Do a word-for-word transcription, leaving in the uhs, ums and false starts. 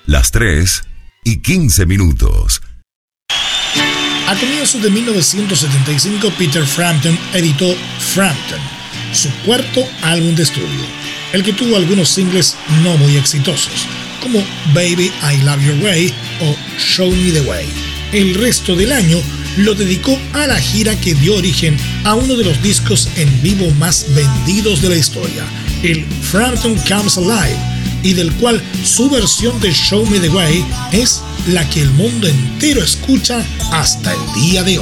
las tres y quince minutos. A comienzos de mil novecientos setenta y cinco, Peter Frampton editó Frampton, su cuarto álbum de estudio, el que tuvo algunos singles no muy exitosos, como Baby I Love Your Way o Show Me the Way. El resto del año lo dedicó a la gira que dio origen a uno de los discos en vivo más vendidos de la historia, el Frampton Comes Alive, y del cual su versión de Show Me the Way es la que el mundo entero escucha hasta el día de hoy.